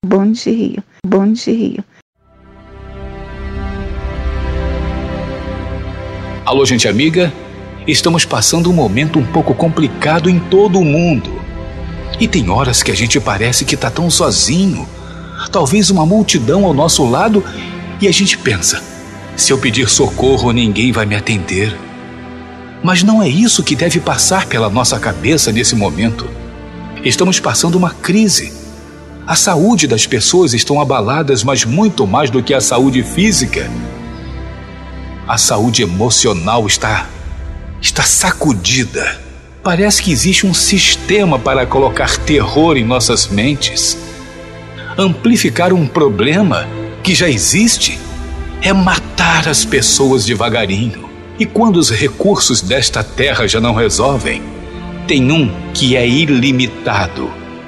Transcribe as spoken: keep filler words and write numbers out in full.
bom dia, bom dia. Alô, gente amiga? Estamos passando um momento um pouco complicado em todo o mundo. E tem horas que a gente parece que está tão sozinho. Talvez uma multidão ao nosso lado e a gente pensa, se eu pedir socorro ninguém vai me atender. Mas não é isso que deve passar pela nossa cabeça nesse momento. Estamos passando uma crise. A saúde das pessoas estão abaladas, mas muito mais do que a saúde física. A saúde emocional está, está sacudida. Parece que existe um sistema para colocar terror em nossas mentes. Amplificar um problema que já existe é matar as pessoas devagarinho. E quando os recursos desta terra já não resolvem, tem um que é ilimitado.